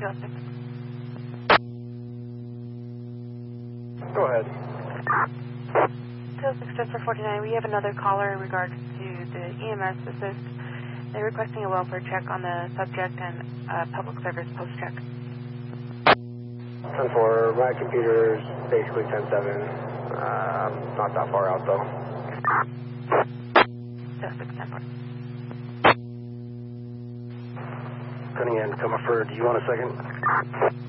206. Go ahead. 206 just for 49. We have another caller in regards to the EMS assist. They're requesting a welfare check on the subject and public service post check. 10-4, my computer's basically 10-7. Not that far out though. 206, 10-4. Cunningham, Comerford, do you want a second?